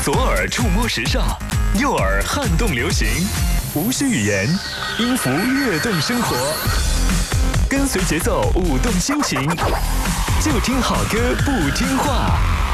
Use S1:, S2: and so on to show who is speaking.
S1: 左耳触摸时尚，右耳撼动流行，无需语言，音符跃动生活。跟随节奏舞动心情，就听好歌不听话。